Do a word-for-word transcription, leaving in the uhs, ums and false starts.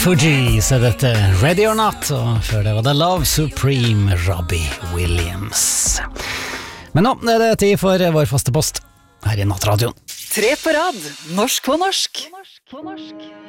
Fugees er dette Ready or Not, og før det var det Love Supreme, Robbie Williams. Men nå er det tid for vår faste post her i Nattradioen. Tre på rad, norsk på norsk.